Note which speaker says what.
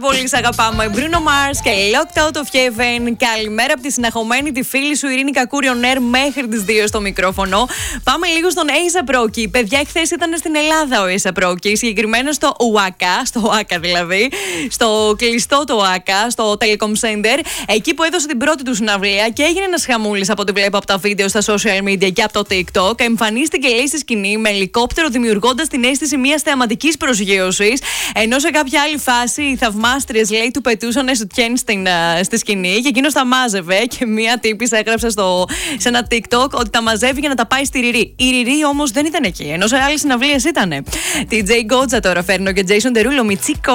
Speaker 1: Πολύ σ' αγαπάμε. Bruno Mars και Locked Out of Heaven. Καλημέρα από τη συναχωμένη τη φίλη σου Ειρήνη Κακούριο Νέρ μέχρι τις 2 στο μικρόφωνο. Πάμε λίγο στον A$AP Rocky. Παιδιά, χθες ήταν στην Ελλάδα ο A$AP Rocky. Συγκεκριμένα στο ΟΑΚΑ δηλαδή. Στο κλειστό το ΟΑΚΑ, στο Telecom Center. Εκεί που έδωσε την πρώτη του συναυλία και έγινε ένας χαμούλης από ό,τι βλέπω από τα βίντεο στα social media και από το TikTok. Εμφανίστηκε, λέει, στη σκηνή με ελικόπτερο, δημιουργώντας την αίσθηση μιας θεαματικής προσγείωσης. Ενώ σε κάποια άλλη φάση οι θαυμάστριες, λέει, του πετούσαν σουτιέν στη σκηνή και εκείνος τα μάζευε. Και μία τύπης έγραψε σε ένα TikTok ότι τα μαζεύει για να τα πάει στη Ριρή. Η Ριρή όμως δεν ήταν εκεί, ενώ σε άλλες συναυλίες ήτανε. Τη Τζέι Γκότζα τώρα φέρνω και Jason Derulo, Μιτσίκο.